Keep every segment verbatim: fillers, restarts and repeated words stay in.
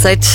Seit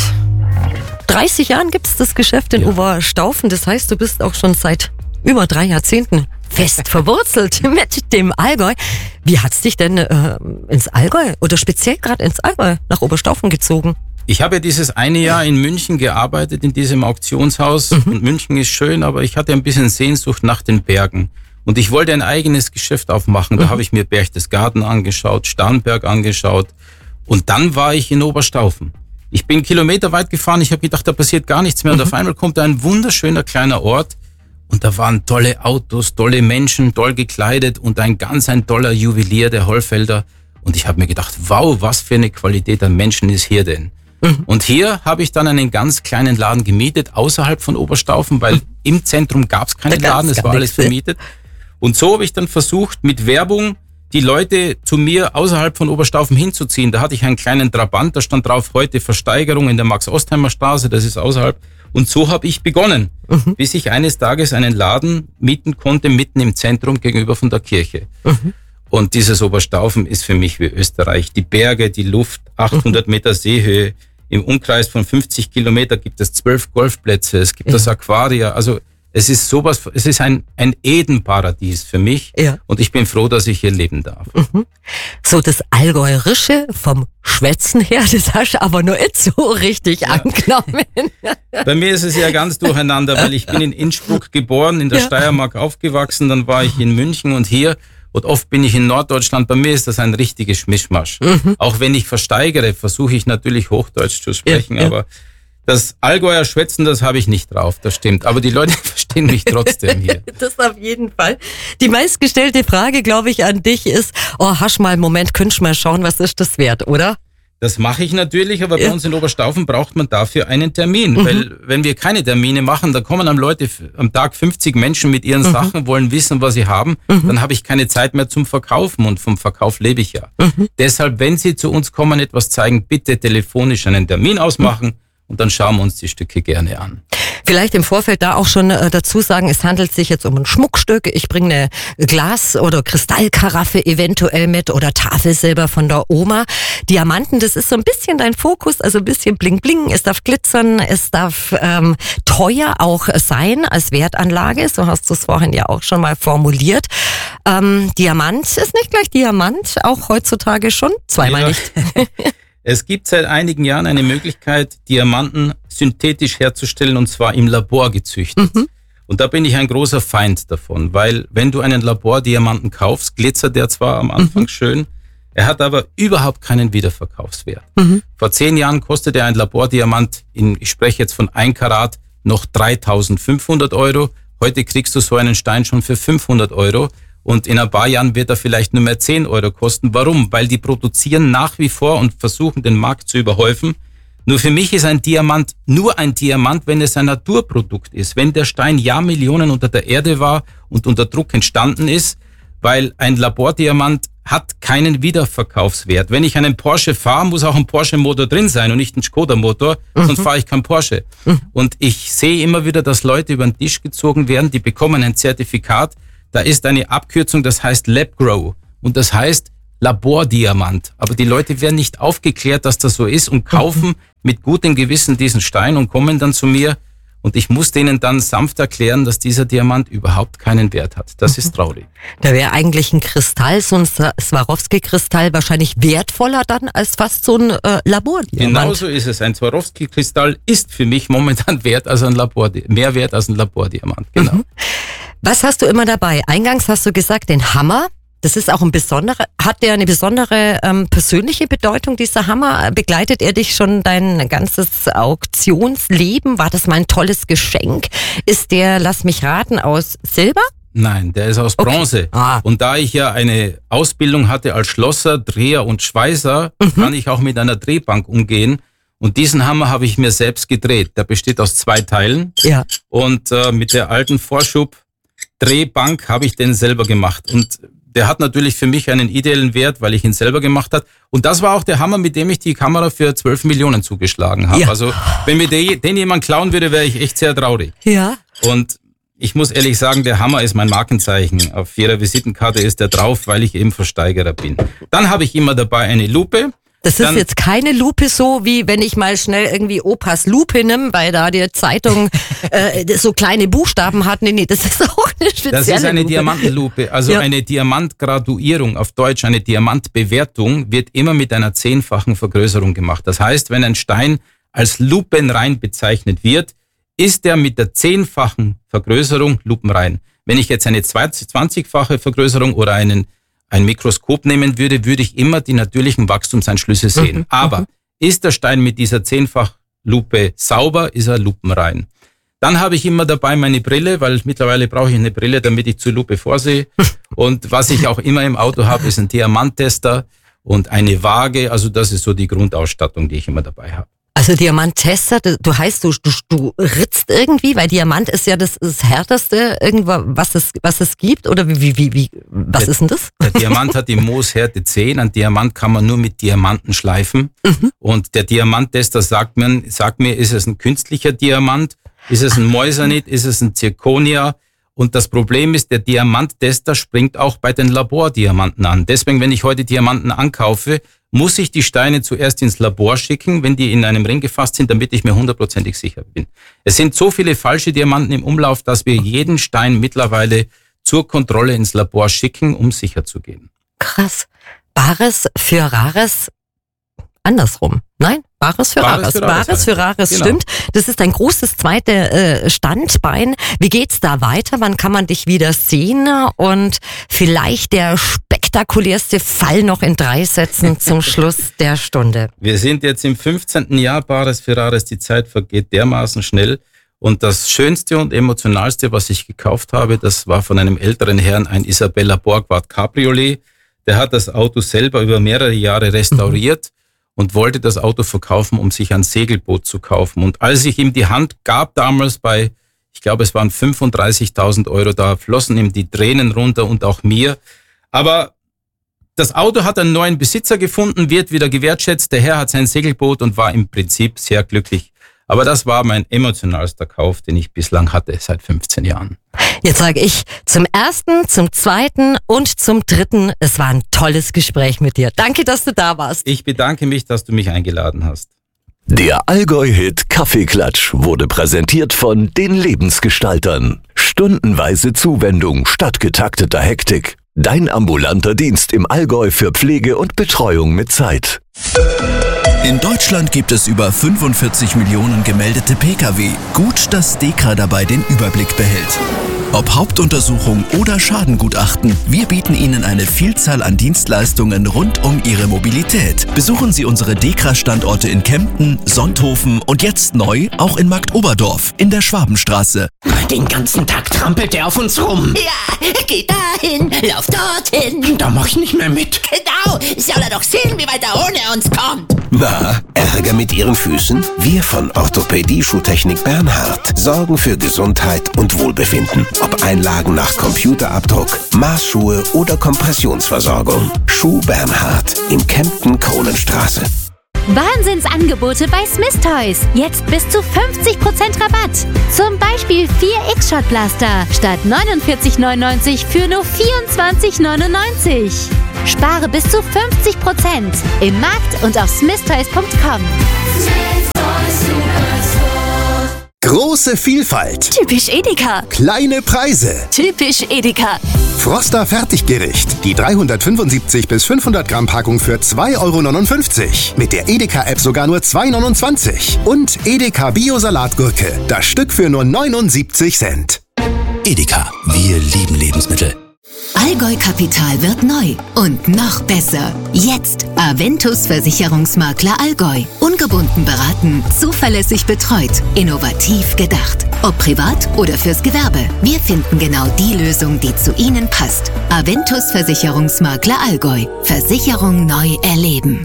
dreißig Jahren gibt es das Geschäft in Ja. Oberstaufen. Das heißt, du bist auch schon seit über drei Jahrzehnten fest verwurzelt mit dem Allgäu. Wie hat's dich denn äh, ins Allgäu oder speziell gerade ins Allgäu nach Oberstaufen gezogen? Ich habe ja dieses eine Jahr in München gearbeitet, in diesem Auktionshaus. Mhm. Und München ist schön, aber ich hatte ein bisschen Sehnsucht nach den Bergen. Und ich wollte ein eigenes Geschäft aufmachen. Da mhm. habe ich mir Berchtesgaden angeschaut, Starnberg angeschaut. Und dann war ich in Oberstaufen. Ich bin kilometerweit gefahren. Ich habe gedacht, da passiert gar nichts mehr. Und mhm. auf einmal kommt ein wunderschöner kleiner Ort. Und da waren tolle Autos, tolle Menschen, toll gekleidet und ein ganz ein toller Juwelier, der Hollfelder. Und ich habe mir gedacht, wow, was für eine Qualität an Menschen ist hier denn? Mhm. Und hier habe ich dann einen ganz kleinen Laden gemietet, außerhalb von Oberstaufen, weil mhm. im Zentrum gab es keinen Laden, es war alles vermietet. Und so habe ich dann versucht, mit Werbung die Leute zu mir außerhalb von Oberstaufen hinzuziehen. Da hatte ich einen kleinen Trabant, da stand drauf, heute Versteigerung in der Max-Ostheimer Straße, das ist außerhalb. Und so habe ich begonnen, mhm. bis ich eines Tages einen Laden mieten konnte, mitten im Zentrum gegenüber von der Kirche. Mhm. Und dieses Oberstaufen ist für mich wie Österreich. Die Berge, die Luft, achthundert Meter Seehöhe. Im Umkreis von fünfzig Kilometer gibt es zwölf Golfplätze, es gibt ja. das Aquaria. Also es ist sowas, es ist ein, ein Edenparadies für mich. Ja. Und ich bin froh, dass ich hier leben darf. Mhm. So das Allgäuerische vom Schwätzen her, das hast du aber nur nicht so richtig ja. angenommen. Bei mir ist es ja ganz durcheinander, weil ich bin in Innsbruck geboren, in der ja. Steiermark aufgewachsen, dann war ich in München und hier. Und oft bin ich in Norddeutschland. Bei mir ist das ein richtiges Mischmasch. Mhm. Auch wenn ich versteigere, versuche ich natürlich Hochdeutsch zu sprechen. Ja, ja. Aber das Allgäuer Schwätzen, das habe ich nicht drauf. Das stimmt. Aber die Leute verstehen mich trotzdem hier. Das auf jeden Fall. Die meistgestellte Frage, glaube ich, an dich ist, oh, hast mal einen Moment, könntest du mal schauen, was ist das wert, oder? Das mache ich natürlich, aber bei ja. uns in Oberstaufen braucht man dafür einen Termin. Mhm. Weil wenn wir keine Termine machen, da kommen am Leute am Tag fünfzig Menschen mit ihren mhm. Sachen, wollen wissen, was sie haben. Mhm. Dann habe ich keine Zeit mehr zum Verkaufen und vom Verkauf lebe ich ja. Mhm. Deshalb, wenn Sie zu uns kommen, etwas zeigen, bitte telefonisch einen Termin ausmachen mhm. und dann schauen wir uns die Stücke gerne an. Vielleicht im Vorfeld da auch schon äh, dazu sagen, es handelt sich jetzt um ein Schmuckstück. Ich bringe eine Glas- oder Kristallkaraffe eventuell mit oder Tafelsilber von der Oma. Diamanten, das ist so ein bisschen dein Fokus, also ein bisschen bling bling. Es darf glitzern, es darf ähm, teuer auch sein als Wertanlage. So hast du es vorhin ja auch schon mal formuliert. Ähm, Diamant ist nicht gleich Diamant, auch heutzutage schon. Zweimal ja. nicht. Es gibt seit einigen Jahren eine Möglichkeit, Diamanten synthetisch herzustellen und zwar im Labor gezüchtet. Mhm. Und da bin ich ein großer Feind davon, weil wenn du einen Labordiamanten kaufst, glitzert der zwar am Anfang mhm. schön, er hat aber überhaupt keinen Wiederverkaufswert. Mhm. Vor zehn Jahren kostete ein Labordiamant, in, ich spreche jetzt von ein Karat, noch dreitausendfünfhundert Euro. Heute kriegst du so einen Stein schon für fünfhundert Euro. Und in ein paar Jahren wird er vielleicht nur mehr zehn Euro kosten. Warum? Weil die produzieren nach wie vor und versuchen, den Markt zu überhäufen. Nur für mich ist ein Diamant nur ein Diamant, wenn es ein Naturprodukt ist. Wenn der Stein Jahrmillionen unter der Erde war und unter Druck entstanden ist, weil ein Labordiamant hat keinen Wiederverkaufswert. Wenn ich einen Porsche fahre, muss auch ein Porsche-Motor drin sein und nicht ein Skoda-Motor, mhm. sonst fahre ich kein Porsche. Mhm. Und ich sehe immer wieder, dass Leute über den Tisch gezogen werden, die bekommen ein Zertifikat. Da ist eine Abkürzung, das heißt Lab-Grow und das heißt Labordiamant. Aber die Leute werden nicht aufgeklärt, dass das so ist und kaufen mhm. mit gutem Gewissen diesen Stein und kommen dann zu mir und ich muss denen dann sanft erklären, dass dieser Diamant überhaupt keinen Wert hat. Das mhm. ist traurig. Da wäre eigentlich ein Kristall, so ein Swarovski-Kristall wahrscheinlich wertvoller dann als fast so ein äh, Labordiamant. Genauso ist es. Ein Swarovski-Kristall ist für mich momentan wert als ein Labor, mehr wert als ein Labordiamant. Genau. Mhm. Was hast du immer dabei? Eingangs hast du gesagt, den Hammer. Das ist auch ein besonderer, hat der eine besondere ähm, persönliche Bedeutung, dieser Hammer? Begleitet er dich schon dein ganzes Auktionsleben? War das mal ein tolles Geschenk? Ist der, lass mich raten, aus Silber? Nein, der ist aus Bronze. Okay. Ah. Und da ich ja eine Ausbildung hatte als Schlosser, Dreher und Schweißer, mhm. kann ich auch mit einer Drehbank umgehen. Und diesen Hammer habe ich mir selbst gedreht. Der besteht aus zwei Teilen. Ja. Und äh, mit der alten Vorschub Drehbank habe ich den selber gemacht und der hat natürlich für mich einen ideellen Wert, weil ich ihn selber gemacht habe. Und das war auch der Hammer, mit dem ich die Kamera für zwölf Millionen zugeschlagen habe. Ja. Also wenn mir den jemand klauen würde, wäre ich echt sehr traurig. Ja. Und ich muss ehrlich sagen, der Hammer ist mein Markenzeichen. Auf jeder Visitenkarte ist der drauf, weil ich eben Versteigerer bin. Dann habe ich immer dabei eine Lupe Das ist jetzt keine Lupe so, wie wenn ich mal schnell irgendwie Opas Lupe nehme, weil da die Zeitung äh, so kleine Buchstaben hat. Nee, nee, das ist auch eine spezielle Das ist eine Lupe. Diamantenlupe. Also ja. Eine Diamantgraduierung, auf Deutsch eine Diamantbewertung, wird immer mit einer zehnfachen Vergrößerung gemacht. Das heißt, wenn ein Stein als lupenrein bezeichnet wird, ist er mit der zehnfachen Vergrößerung lupenrein. Wenn ich jetzt eine zwanzigfache Vergrößerung oder einen ein Mikroskop nehmen würde, würde ich immer die natürlichen Wachstumseinschlüsse sehen. Mhm. Aber ist der Stein mit dieser Zehnfachlupe sauber, ist er lupenrein. Dann habe ich immer dabei meine Brille, weil mittlerweile brauche ich eine Brille, damit ich zur Lupe vorsehe. Und was ich auch immer im Auto habe, ist ein Diamanttester und eine Waage. Also das ist so die Grundausstattung, die ich immer dabei habe. Also Diamanttester, du heißt, du, du, du ritzt irgendwie, weil Diamant ist ja das, das härteste, irgendwas, was es, was es gibt, oder wie, wie, wie, was der, ist denn das? Der Diamant hat die Mohshärte zehn, ein Diamant kann man nur mit Diamanten schleifen. Mhm. Und der Diamanttester sagt mir, sagt mir, ist es ein künstlicher Diamant, ist es ein Moissanit, ist es ein Zirconia? Und das Problem ist, der Diamanttester springt auch bei den Labordiamanten an. Deswegen, wenn ich heute Diamanten ankaufe, muss ich die Steine zuerst ins Labor schicken, wenn die in einem Ring gefasst sind, damit ich mir hundertprozentig sicher bin. Es sind so viele falsche Diamanten im Umlauf, dass wir jeden Stein mittlerweile zur Kontrolle ins Labor schicken, um sicher zu gehen. Krass. Bares für Rares, andersrum. Nein, Bares für Rares. Bares für Rares, stimmt. Das ist ein großes zweite äh, Standbein. Wie geht's da weiter? Wann kann man dich wieder sehen? Und vielleicht der spektakulärste Fall noch in drei Sätzen zum Schluss der Stunde. Wir sind jetzt im fünfzehnten Jahr Bares für Rares. Die Zeit vergeht dermaßen schnell. Und das Schönste und Emotionalste, was ich gekauft habe, das war von einem älteren Herrn ein Isabella Borgward Cabriolet. Der hat das Auto selber über mehrere Jahre restauriert. Mhm. Und wollte das Auto verkaufen, um sich ein Segelboot zu kaufen. Und als ich ihm die Hand gab, damals bei, ich glaube, es waren fünfunddreißigtausend Euro, da flossen ihm die Tränen runter und auch mir. Aber das Auto hat einen neuen Besitzer gefunden, wird wieder gewertschätzt. Der Herr hat sein Segelboot und war im Prinzip sehr glücklich. Aber das war mein emotionalster Kauf, den ich bislang hatte, seit fünfzehn Jahren. Jetzt sage ich zum ersten, zum zweiten und zum dritten, es war ein tolles Gespräch mit dir. Danke, dass du da warst. Ich bedanke mich, dass du mich eingeladen hast. Der Allgäu-Hit Kaffeeklatsch wurde präsentiert von den Lebensgestaltern. Stundenweise Zuwendung statt getakteter Hektik. Dein ambulanter Dienst im Allgäu für Pflege und Betreuung mit Zeit. In Deutschland gibt es über fünfundvierzig Millionen gemeldete Pkw. Gut, dass DEKRA dabei den Überblick behält. Ob Hauptuntersuchung oder Schadengutachten, wir bieten Ihnen eine Vielzahl an Dienstleistungen rund um Ihre Mobilität. Besuchen Sie unsere DEKRA-Standorte in Kempten, Sonthofen und jetzt neu auch in Marktoberdorf in der Schwabenstraße. Den ganzen Tag trampelt er auf uns rum. Ja, geh dahin, lauf dorthin. Da mach ich nicht mehr mit. Genau, soll er doch sehen, wie weit er ohne uns kommt. Na, Ärger mit Ihren Füßen? Wir von Orthopädie Schuhtechnik Bernhard sorgen für Gesundheit und Wohlbefinden. Ob Einlagen nach Computerabdruck, Maßschuhe oder Kompressionsversorgung. Schuh Bernhard in Kempten-Kronenstraße. Wahnsinnsangebote bei Smith Toys. Jetzt bis zu fünfzig Prozent Rabatt. Zum Beispiel vier X-Shot-Blaster statt neunundvierzig neunundneunzig für nur vierundzwanzig neunundneunzig. Spare bis zu fünfzig Prozent im Markt und auf smith toys punkt com. Große Vielfalt. Typisch Edeka. Kleine Preise. Typisch Edeka. Froster Fertiggericht. Die dreihundertfünfundsiebzig bis fünfhundert Gramm Packung für zwei Euro neunundfünfzig. Mit der Edeka-App sogar nur zwei Euro neunundzwanzig. Und Edeka Bio-Salatgurke. Das Stück für nur neunundsiebzig Cent. Edeka. Wir lieben Lebensmittel. Allgäu Kapital wird neu und noch besser. Jetzt Aventus Versicherungsmakler Allgäu. Ungebunden beraten, zuverlässig betreut, innovativ gedacht. Ob privat oder fürs Gewerbe. Wir finden genau die Lösung, die zu Ihnen passt. Aventus Versicherungsmakler Allgäu. Versicherung neu erleben.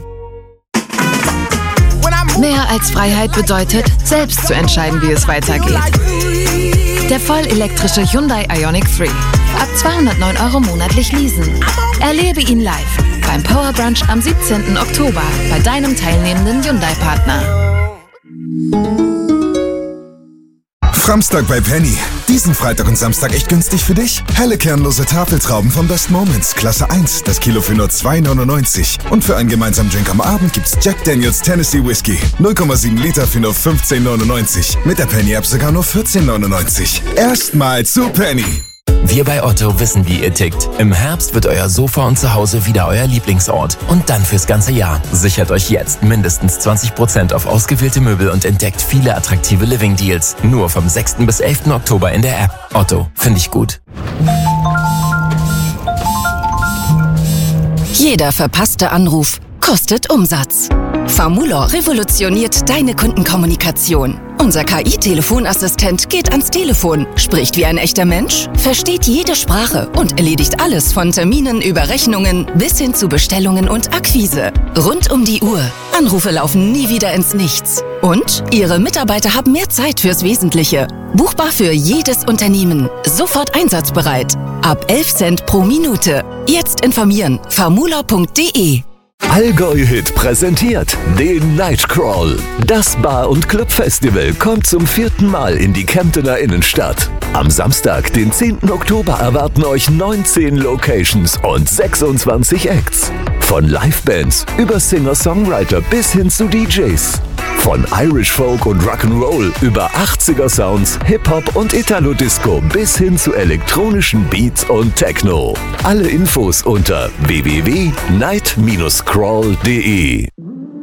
Mehr als Freiheit bedeutet, selbst zu entscheiden, wie es weitergeht. Der vollelektrische Hyundai Ioniq drei. Ab zweihundertneun Euro monatlich leasen. Erlebe ihn live beim Power Brunch am siebzehnten Oktober bei deinem teilnehmenden Hyundai-Partner. Framstag bei Penny. Diesen Freitag und Samstag echt günstig für dich? Helle kernlose Tafeltrauben vom Best Moments, Klasse eins, das Kilo für nur zwei neunundneunzig. Und für einen gemeinsamen Drink am Abend gibt's Jack Daniels Tennessee Whiskey. null Komma sieben Liter für nur fünfzehn neunundneunzig. Mit der Penny-App sogar nur vierzehn neunundneunzig. Erstmal zu Penny. Wir bei Otto wissen, wie ihr tickt. Im Herbst wird euer Sofa und Zuhause wieder euer Lieblingsort. Und dann fürs ganze Jahr. Sichert euch jetzt mindestens zwanzig Prozent auf ausgewählte Möbel und entdeckt viele attraktive Living-Deals. Nur vom sechsten bis elften Oktober in der App. Otto, finde ich gut. Jeder verpasste Anruf kostet Umsatz. Famulor revolutioniert deine Kundenkommunikation. Unser K I-Telefonassistent geht ans Telefon, spricht wie ein echter Mensch, versteht jede Sprache und erledigt alles von Terminen über Rechnungen bis hin zu Bestellungen und Akquise. Rund um die Uhr. Anrufe laufen nie wieder ins Nichts. Und Ihre Mitarbeiter haben mehr Zeit fürs Wesentliche. Buchbar für jedes Unternehmen. Sofort einsatzbereit. Ab elf Cent pro Minute. Jetzt informieren. famulor punkt de. Allgäu-Hit präsentiert den Nightcrawl. Das Bar- und Clubfestival kommt zum vierten Mal in die Kemptener Innenstadt. Am Samstag, den zehnten Oktober, erwarten euch neunzehn Locations und sechsundzwanzig Acts. Von Livebands über Singer-Songwriter bis hin zu D Js. Von Irish Folk und Rock'n'Roll über achtziger Sounds, Hip-Hop und Italo-Disco bis hin zu elektronischen Beats und Techno. Alle Infos unter w w w punkt night Bindestrich crawl punkt de.